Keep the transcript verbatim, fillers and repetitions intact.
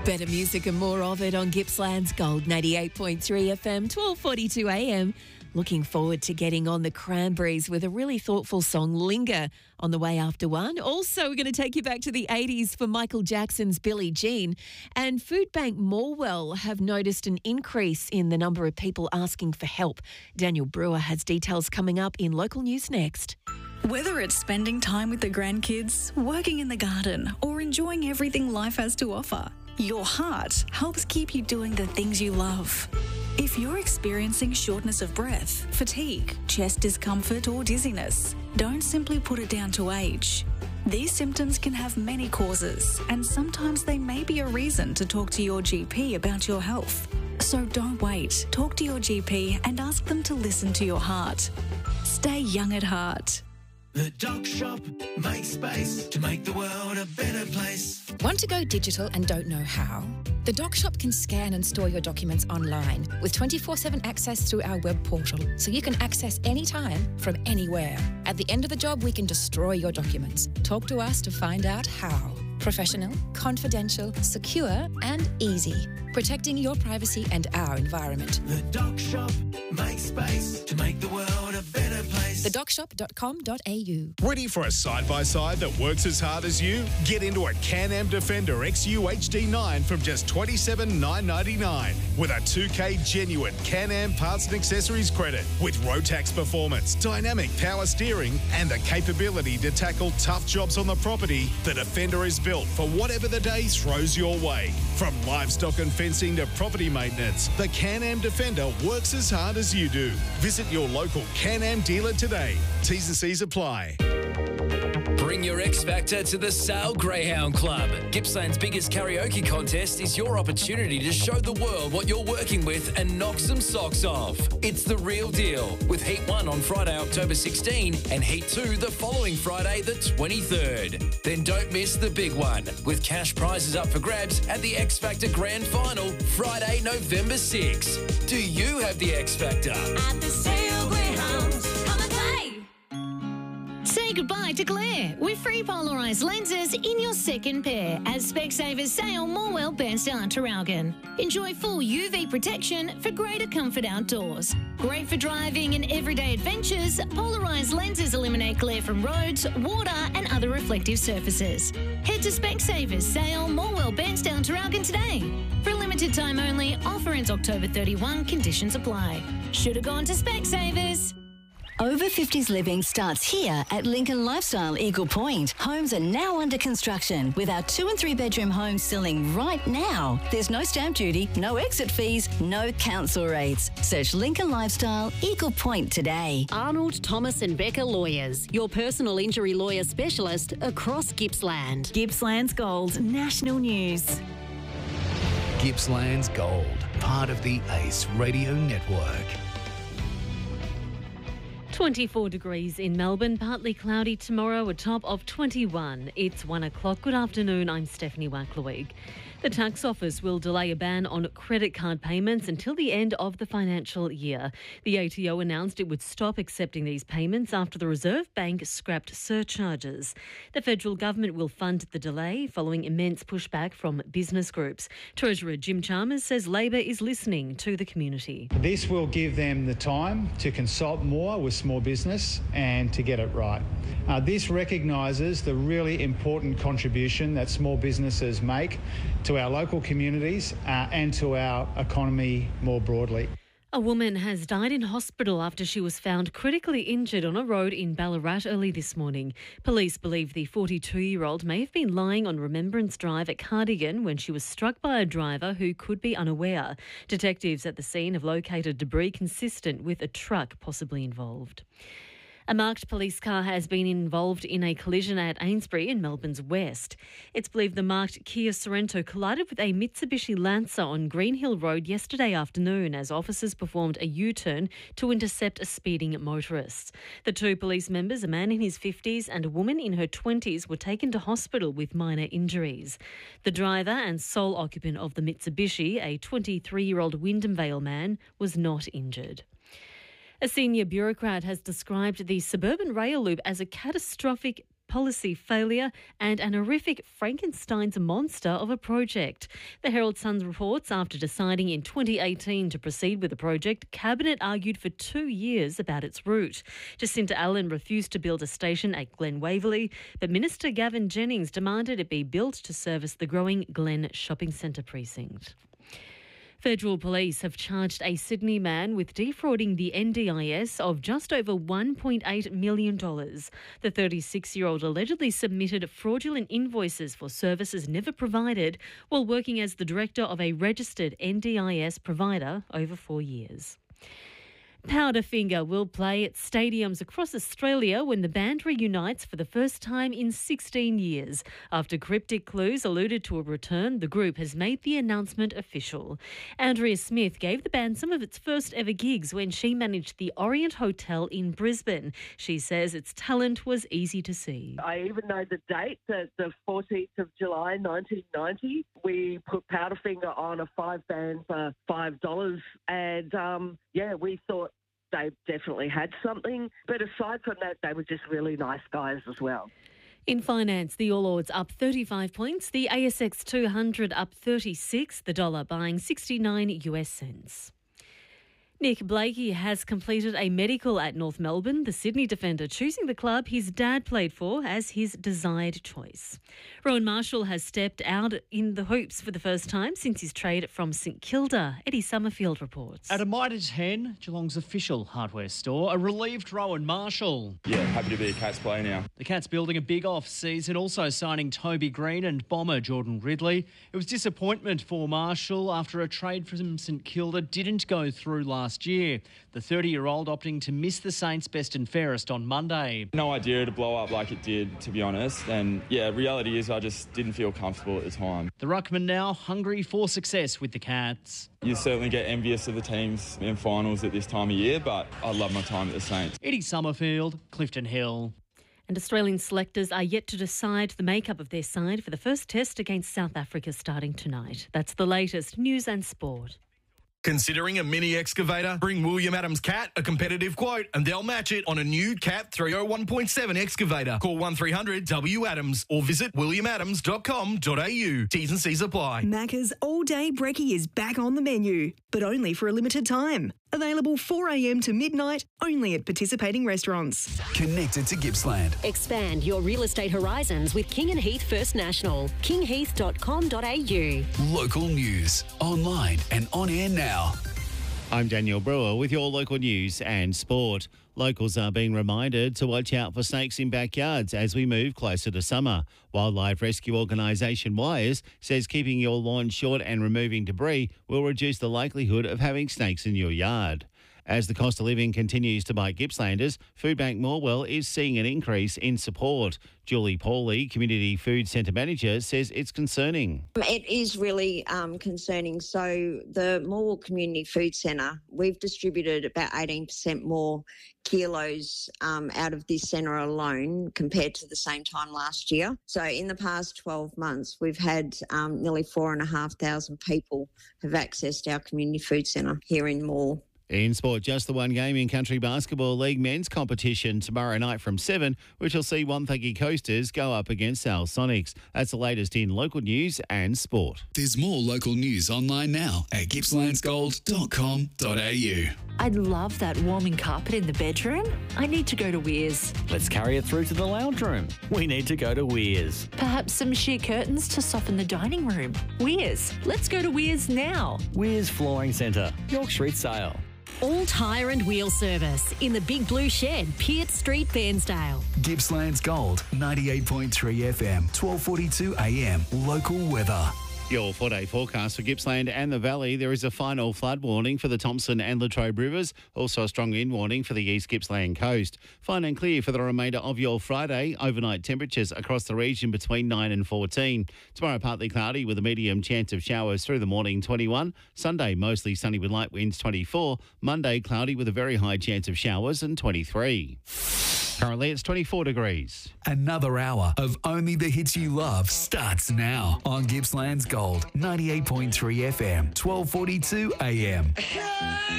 Better music and more of it on Gippsland's Gold ninety-eight point three F M, twelve forty-two a m. Looking forward to getting on the Cranberries with a really thoughtful song, Linger, on the way after one. Also, we're going to take you back to the eighties for Michael Jackson's Billie Jean. And Food Bank Morwell have noticed an increase in the number of people asking for help. Daniel Brewer has details coming up in local news next. Whether it's spending time with the grandkids, working in the garden, or enjoying everything life has to offer, your heart helps keep you doing the things you love. If you're experiencing shortness of breath, fatigue, chest discomfort, or dizziness, don't simply put it down to age. These symptoms can have many causes, and sometimes they may be a reason to talk to your G P about your health. So don't wait. Talk to your G P and ask them to listen to your heart. Stay young at heart. The Doc Shop makes space to make the world a better place. Want to go digital and don't know how? The Doc Shop can scan and store your documents online with twenty-four seven access through our web portal, so you can access anytime from anywhere. At the end of the job, we can destroy your documents. Talk to us to find out how. Professional, confidential, secure and easy. Protecting your privacy and our environment. The Doc Shop makes space to make the world a better place. the doc shop dot com dot a u. Ready for a side-by-side that works as hard as you? Get into a Can-Am Defender X U H D nine from just twenty-seven thousand nine hundred ninety-nine dollars with a two K genuine Can-Am parts and accessories credit with Rotax performance, dynamic power steering and the capability to tackle tough jobs on the property. The Defender is built for whatever the day throws your way. From livestock and fencing to property maintenance, the Can-Am Defender works as hard as you do. Visit your local Can-Am dealer today. T's and C's apply. Bring your X Factor to the Sale Greyhound Club. Gippsland's biggest karaoke contest is your opportunity to show the world what you're working with and knock some socks off. It's the real deal, with Heat one on Friday, October sixteenth and Heat two the following Friday, the twenty-third. Then don't miss the big one, with cash prizes up for grabs at the X Factor Grand Final, Friday, November sixth. Do you have the X Factor? At the Sale Greyhounds, come and play! Say goodbye to glare with free polarised lenses in your second pair at Specsavers Sale Morwell Bairnsdale Traralgon. Enjoy full U V protection for greater comfort outdoors. Great for driving and everyday adventures, polarised lenses eliminate glare from roads, water and other reflective surfaces. Head to Specsavers Sale Morwell Bairnsdale Traralgon today. For a limited time only, offer ends October thirty-first, conditions apply. Should have gone to Specsavers. Over fifties living starts here at Lincoln Lifestyle Eagle Point. Homes are now under construction with our two and three bedroom homes selling right now. There's no stamp duty, no exit fees, no council rates. Search Lincoln Lifestyle Eagle Point today. Arnold, Thomas and Becker Lawyers, your personal injury lawyer specialist across Gippsland. Gippsland's Gold, national news. Gippsland's Gold, part of the ACE Radio Network. twenty-four degrees in Melbourne, partly cloudy tomorrow, a top of twenty-one. It's one o'clock. Good afternoon, I'm Stephanie Wackleweek. The tax office will delay a ban on credit card payments until the end of the financial year. The A T O announced it would stop accepting these payments after the Reserve Bank scrapped surcharges. The federal government will fund the delay following immense pushback from business groups. Treasurer Jim Chalmers says Labor is listening to the community. This will give them the time to consult more with small business and to get it right. Uh, this recognises the really important contribution that small businesses make to our local communities uh, and to our economy more broadly. A woman has died in hospital after she was found critically injured on a road in Ballarat early this morning. Police believe the forty-two-year-old may have been lying on Remembrance Drive at Cardigan when she was struck by a driver who could be unaware. Detectives at the scene have located debris consistent with a truck possibly involved. A marked police car has been involved in a collision at Amesbury in Melbourne's west. It's believed the marked Kia Sorento collided with a Mitsubishi Lancer on Green Hill Road yesterday afternoon as officers performed a U-turn to intercept a speeding motorist. The two police members, a man in his fifties and a woman in her twenties, were taken to hospital with minor injuries. The driver and sole occupant of the Mitsubishi, a twenty-three-year-old Wyndham Vale man, was not injured. A senior bureaucrat has described the suburban rail loop as a catastrophic policy failure and an horrific Frankenstein's monster of a project. The Herald Sun reports after deciding in twenty eighteen to proceed with the project, Cabinet argued for two years about its route. Jacinta Allen refused to build a station at Glen Waverley, but Minister Gavin Jennings demanded it be built to service the growing Glen Shopping Centre precinct. Federal police have charged a Sydney man with defrauding the N D I S of just over one point eight million dollars. The thirty-six-year-old allegedly submitted fraudulent invoices for services never provided while working as the director of a registered N D I S provider over four years. Powderfinger will play at stadiums across Australia when the band reunites for the first time in sixteen years. After cryptic clues alluded to a return, the group has made the announcement official. Andrea Smith gave the band some of its first ever gigs when she managed the Orient Hotel in Brisbane. She says its talent was easy to see. I even know the date, the, the fourteenth of July nineteen ninety. We put Powderfinger on a five band for five dollars and, um, yeah, we thought they definitely had something. But aside from that, they were just really nice guys as well. In finance, the All Ords up thirty-five points, the A S X two hundred up thirty-six, the dollar buying sixty-nine U S cents. Nick Blakey has completed a medical at North Melbourne, the Sydney defender choosing the club his dad played for as his desired choice. Rowan Marshall has stepped out in the hoops for the first time since his trade from St Kilda. Eddie Summerfield reports. At a mitre ten, Geelong's official hardware store, a relieved Rowan Marshall. Yeah, happy to be a Cats player now. The Cats building a big off-season, also signing Toby Green and bomber Jordan Ridley. It was disappointment for Marshall after a trade from St Kilda didn't go through last Last year. The thirty-year-old opting to miss the Saints' best and fairest on Monday. No idea to blow up like it did, to be honest. And yeah, reality is I just didn't feel comfortable at the time. The ruckman now hungry for success with the Cats. You certainly get envious of the teams in finals at this time of year, but I love my time at the Saints. Eddie Summerfield, Clifton Hill. And Australian selectors are yet to decide the makeup of their side for the first test against South Africa starting tonight. That's the latest news and sport. Considering a mini excavator? Bring William Adams Cat a competitive quote and they'll match it on a new Cat three oh one point seven excavator. Call one three hundred W Adams or visit william adams dot com dot a u. T's and C's apply. Macca's all-day brekkie is back on the menu, but only for a limited time. Available four a m to midnight, only at participating restaurants. Connected to Gippsland. Expand your real estate horizons with King and Heath First National. king heath dot com dot a u. Local news, online and on air now. I'm Daniel Brewer with your local news and sport. Locals are being reminded to watch out for snakes in backyards as we move closer to summer. Wildlife rescue organisation Wires says keeping your lawn short and removing debris will reduce the likelihood of having snakes in your yard. As the cost of living continues to bite Gippslanders, Foodbank Morwell is seeing an increase in support. Julie Pauly, Community Food Centre Manager, says it's concerning. It is really um, concerning. So the Morwell Community Food Centre, we've distributed about eighteen percent more kilos um, out of this centre alone compared to the same time last year. So in the past twelve months, we've had um, nearly four and a half thousand people have accessed our Community Food Centre here in Morwell. In sport, just the one game in Country Basketball League men's competition tomorrow night from seven, which will see Wonthaggi Coasters go up against Sal Sonics. That's the latest in local news and sport. There's more local news online now at gippslands gold dot com dot a u. I'd love that warming carpet in the bedroom. I need to go to Weirs. Let's carry it through to the lounge room. We need to go to Weirs. Perhaps some sheer curtains to soften the dining room. Weirs. Let's go to Weirs now. Weirs Flooring Centre, York Street Sale. All tyre and wheel service in the Big Blue Shed, Piett Street, Bairnsdale. Gippslands Gold, ninety-eight point three F M, twelve forty-two A M. Local weather. Your four-day forecast for Gippsland and the Valley. There is a final flood warning for the Thompson and Latrobe Rivers. Also a strong wind warning for the East Gippsland coast. Fine and clear for the remainder of your Friday. Overnight temperatures across the region between nine and fourteen. Tomorrow partly cloudy with a medium chance of showers through the morning, twenty-one. Sunday mostly sunny with light winds, twenty-four. Monday cloudy with a very high chance of showers and twenty-three. Currently it's twenty-four degrees. Another hour of only the hits you love starts now on Gippsland's Gold, ninety-eight point three F M, twelve forty-two A M.